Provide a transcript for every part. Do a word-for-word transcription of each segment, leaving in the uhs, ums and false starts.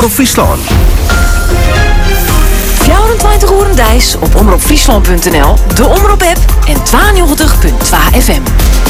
Omroep Friesland. vierentwintig uur Dijs op omroep friesland punt n l, de Omroep-app en tweeënnegentig punt twee F M.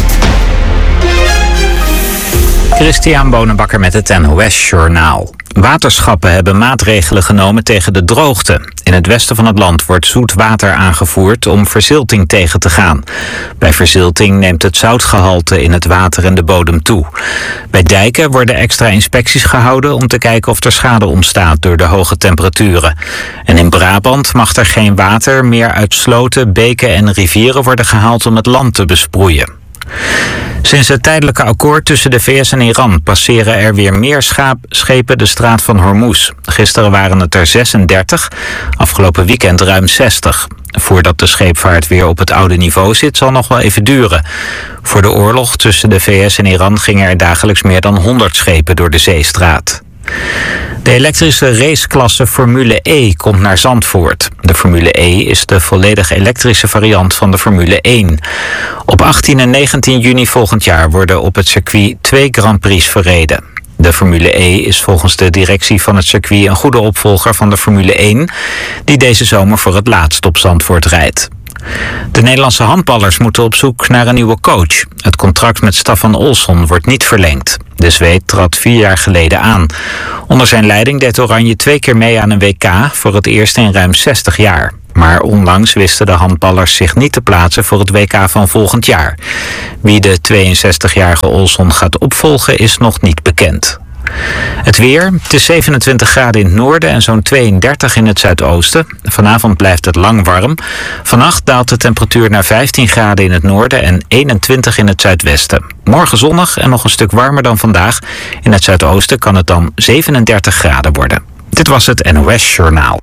Christian Bonenbakker met het N O S-journaal. Waterschappen hebben maatregelen genomen tegen de droogte. In het westen van het land wordt zoet water aangevoerd om verzilting tegen te gaan. Bij verzilting neemt het zoutgehalte in het water en de bodem toe. Bij dijken worden extra inspecties gehouden om te kijken of er schade ontstaat door de hoge temperaturen. En in Brabant mag er geen water meer uit sloten, beken en rivieren worden gehaald om het land te besproeien. Sinds het tijdelijke akkoord tussen de V S en Iran passeren er weer meer schaap, schepen de straat van Hormuz. Gisteren waren het er zesendertig, afgelopen weekend ruim zestig. Voordat de scheepvaart weer op het oude niveau zit, zal nog wel even duren. Voor de oorlog tussen de V S en Iran gingen er dagelijks meer dan honderd schepen door de zeestraat. De elektrische raceklasse Formule E komt naar Zandvoort. De Formule E is de volledig elektrische variant van de Formule één. Op achttien en negentien juni volgend jaar worden op het circuit twee Grand Prix verreden. De Formule E is volgens de directie van het circuit een goede opvolger van de Formule één... die deze zomer voor het laatst op Zandvoort rijdt. De Nederlandse handballers moeten op zoek naar een nieuwe coach. Het contract met Staffan Olsson wordt niet verlengd. De Zweed trad vier jaar geleden aan. Onder zijn leiding deed Oranje twee keer mee aan een W K, voor het eerst in ruim zestig jaar. Maar onlangs wisten de handballers zich niet te plaatsen voor het W K van volgend jaar. Wie de tweeënzestigjarige Olsson gaat opvolgen is nog niet bekend. Het weer, het is zevenentwintig graden in het noorden en zo'n tweeëndertig in het zuidoosten. Vanavond blijft het lang warm. Vannacht daalt de temperatuur naar vijftien graden in het noorden en eenentwintig in het zuidwesten. Morgen zonnig en nog een stuk warmer dan vandaag. In het zuidoosten kan het dan zevenendertig graden worden. Dit was het N O S-journaal.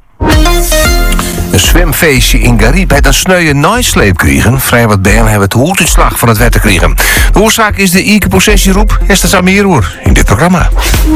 Een zwemfeestje in Gariep heeft een sneuwe naaisleep kregen. Vrij wat bijen hebben het hoetuitslag van het wetter kregen. De oorzaak is de Ike Possessieroep. Is dat aan meer hoor in dit programma.